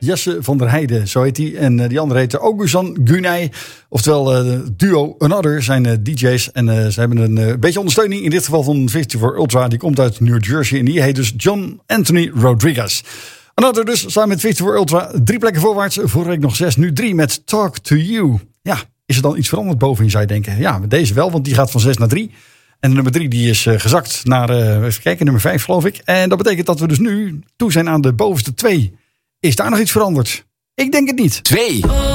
Jesse van der Heijden, zo heet hij. En die andere heet Augustan Gunay. Oftewel duo Another zijn DJ's. En ze hebben een beetje ondersteuning. In dit geval van 54 Ultra. Die komt uit New Jersey. En die heet dus John Anthony Rodriguez. Another dus, samen met 54 Ultra. 3 plekken voorwaarts. Vorige week nog 6. Nu 3 met Talk to You. Ja, is er dan iets veranderd bovenin, zou je denken? Ja, met deze wel, want die gaat van 6 naar 3. En de nummer 3 die is gezakt naar, even kijken, nummer 5 geloof ik. En dat betekent dat we dus nu toe zijn aan de bovenste 2. Is daar nog iets veranderd? Ik denk het niet. 2.